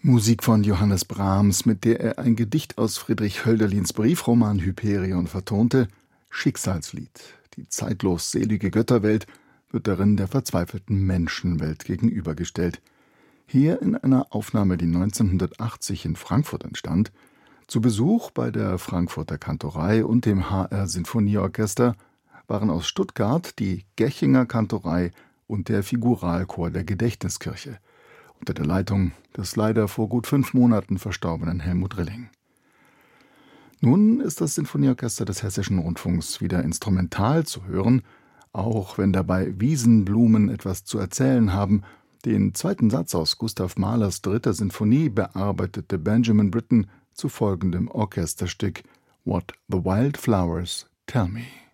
Musik von Johannes Brahms, mit der er ein Gedicht aus Friedrich Hölderlins Briefroman Hyperion vertonte, Schicksalslied. Die zeitlos selige Götterwelt wird darin der verzweifelten Menschenwelt gegenübergestellt. Hier in einer Aufnahme, die 1980 in Frankfurt entstand, zu Besuch bei der Frankfurter Kantorei und dem HR Sinfonieorchester waren aus Stuttgart die Gechinger Kantorei und der Figuralchor der Gedächtniskirche unter der Leitung des leider vor gut 5 Monaten verstorbenen Helmut Rilling. Nun ist das Sinfonieorchester des Hessischen Rundfunks wieder instrumental zu hören, auch wenn dabei Wiesenblumen etwas zu erzählen haben. Den zweiten Satz aus Gustav Mahlers 3. Sinfonie bearbeitete Benjamin Britten zu folgendem Orchesterstück What the Wild Flowers Tell Me.